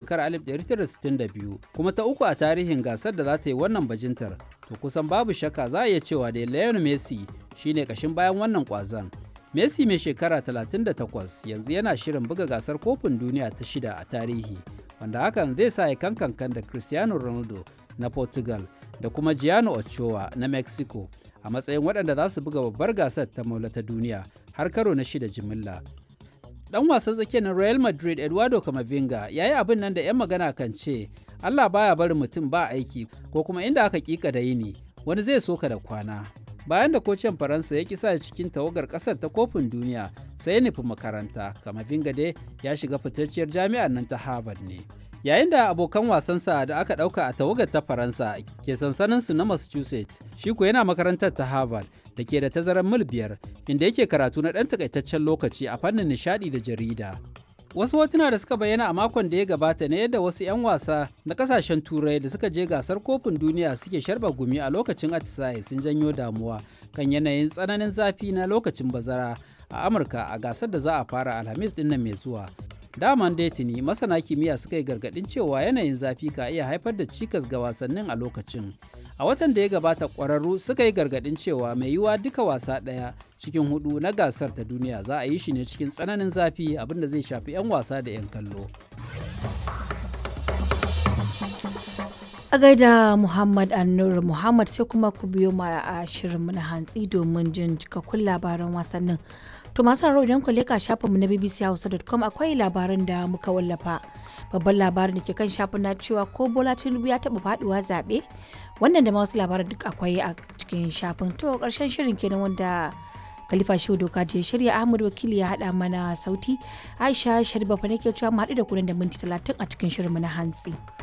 shekarar 1962 kuma ta uku a tarihin gasar da za ta yi wannan bajintar, to kusan babu shakka za a iya cewa da Lionel Messi shine kashin bayan wannan kwazon. Messi mai shekara 38 yanzu yana shirin buga gasar kofin duniya ta 6 a tarihi, wanda hakan zai sa ya kankan da Cristiano Ronaldo na Portugal da kuma Gianni Ochoa na Mexico a matsayin waɗanda za su buga babbar gasar ta maula ta duniya har karo na 6 jimilla. Dan wasan tsakiyar na Real Madrid Eduardo Camavinga ya yi abin nan da 'yan magana kan ce Allah baya barin mutum ba aiki ko kuma inda aka kika da yini wani zai soka da kwana. Bayan da kocin Faransa ya kisa cikin tawagar kasar ta kofin duniya sai ya nufi makaranta, Camavinga dai ya shiga fitacciyar jami'ar nan ta Harvard ne. Yayin da abokan wasansa da aka ɗauka a tawagar ta Faransa ke sansaninsu na Massachusetts, shi ko yana makarantar ta Harvard da ke da tazarar mil 5 inda yake karatu na ɗan takaitaccen lokaci a fannin nishaɗi da jarida. Wasu hotuna da suka bayyana a makon da ya gabata ne yadda wasu 'yan wasa na kasashen turai da suka je gasar kofin duniya suke sharba gumi a lokacin atisaye sun janyo damuwa kan yanayin tsananin zafi na lokacin bazara a Amurka a gasar da za a fara Alhamis ɗin nan mai zuwa. Daman dai tuni masana kimiyya suka yi gargaɗin cewa yanayin zafi ka iya haifar da cikas ga wasannin a lokacin. A watan da ya gabata ƙwararru suka yi gargaɗin cewa mai yiwuwa duka wasa ɗaya cikin 4 na gasar ta duniya za a yi shi ne cikin tsananin zafi, abinda zai shafi 'yan wasa da 'yan kallo. A gaida Muhammad Annur Muhammad sai kuma ku biyo ma a shirinmu na hantsi domin jin cikakkun labaran wasannin. To masu sauraro idan ku leka shafinmu na bbchausa.com akwai labaran da muka wallafa. Babban labarin da ke kan shafin na cewa ko Bola Tinubu ya taɓa faɗuwa zaɓe. Wannan da ma wasu labaran duk akwai a cikin shafin. To ƙarshen shirin kenan wanda Khalifa Shehu Doka je shirya, Ahmad Wakili ya haɗa mana sauti. Aisha Sharifa fa nake cewa mu haɗu da ku nan da minti 30 a cikin shirinmu na hantsi.